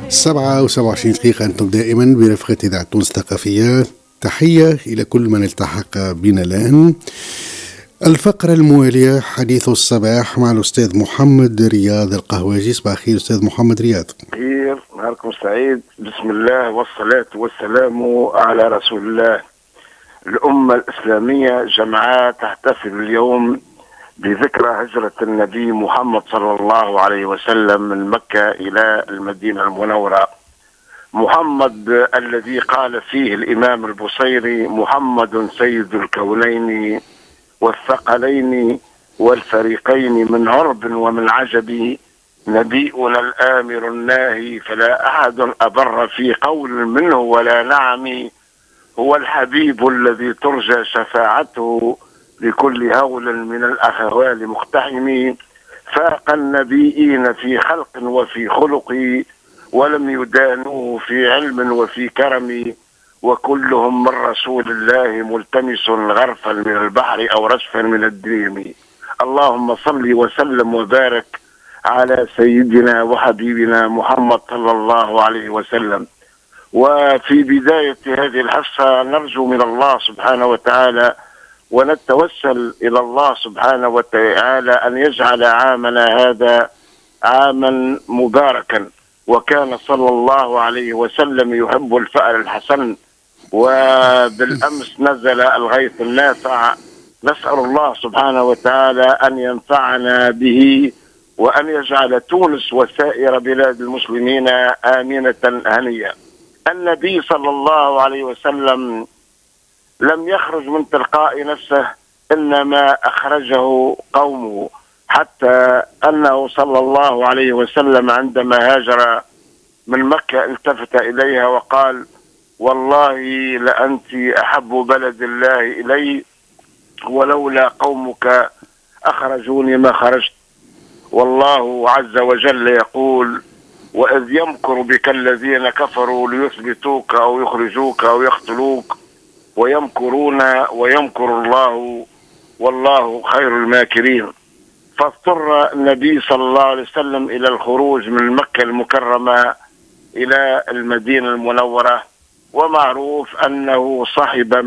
7:27 أنتم دائما برفقة إذاعة تونس الثقافية. تحية إلى كل من التحق بنا الآن. الفقرة الموالية حديث الصباح مع الأستاذ محمد رياض القهواجي. صباح الخير أستاذ محمد رياض. خير، نهاركم سعيد. بسم الله والصلاة والسلام على رسول الله. الأمة الإسلامية جمعاء تحتفل اليوم بذكرى هجرة النبي محمد صلى الله عليه وسلم من مكة إلى المدينة المنورة. محمد الذي قال فيه الإمام البصيري: محمد سيد الكونين والثقلين والفريقين، من عرب ومن عجب، نبينا الآمر الناهي، فلا أحد أبر في قول منه ولا نعم، هو الحبيب الذي ترجى شفاعته لكل هول من الأهوال مقتحم، فاق النبيين في خلق وفي خلق، ولم يدانوه في علم وفي كرم، وكلهم من رسول الله ملتمس غرفا من البحر أو رشفا من الدريم. اللهم صل وسلم وبارك على سيدنا وحبيبنا محمد صلى الله عليه وسلم. وفي بداية هذه الحصة نرجو من الله سبحانه وتعالى ونتوسل إلى الله سبحانه وتعالى أن يجعل عامنا هذا عاما مباركا. وكان صلى الله عليه وسلم يحب الفأل الحسن، وبالأمس نزل الغيث النافع. نسأل الله سبحانه وتعالى أن ينفعنا به وأن يجعل تونس وسائر بلاد المسلمين آمنة هنية. النبي صلى الله عليه وسلم لم يخرج من تلقاء نفسه، إنما أخرجه قومه، حتى أنه صلى الله عليه وسلم عندما هاجر من مكة التفت إليها وقال: والله لأنت أحب بلد الله إلي، ولولا قومك أخرجوني ما خرجت. والله عز وجل يقول: وإذ يمكر بك الذين كفروا ليثبتوك أو يخرجوك أو يقتلوك ويمكرون ويمكر الله والله خير الماكرين. فاضطر النبي صلى الله عليه وسلم إلى الخروج من مكة المكرمة إلى المدينة المنورة، ومعروف أنه صحب